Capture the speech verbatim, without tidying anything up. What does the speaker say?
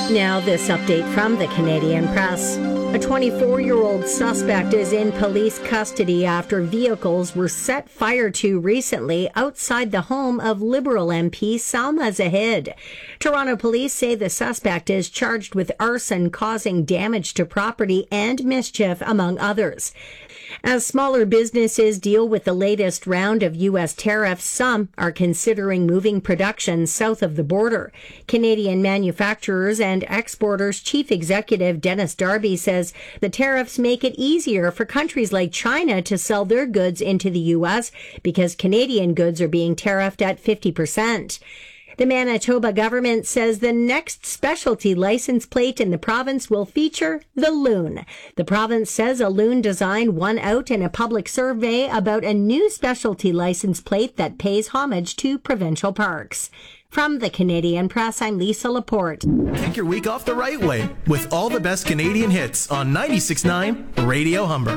Now, this update from the Canadian Press. A twenty-four-year-old suspect is in police custody after vehicles were set fire to recently outside the home of Liberal M P Salma Zahid. Toronto police say the suspect is charged with arson causing damage to property and mischief, among others. As smaller businesses deal with the latest round of U S tariffs, some are considering moving production south of the border. Canadian Manufacturers and Exporters Chief Executive Dennis Darby says the tariffs make it easier for countries like China to sell their goods into the U S because Canadian goods are being tariffed at fifty percent. The Manitoba government says the next specialty license plate in the province will feature the loon. The province says a loon design won out in a public survey about a new specialty license plate that pays homage to provincial parks. From the Canadian Press, I'm Lisa Laporte. Kick your week off the right way with all the best Canadian hits on ninety-six point nine Radio Humber.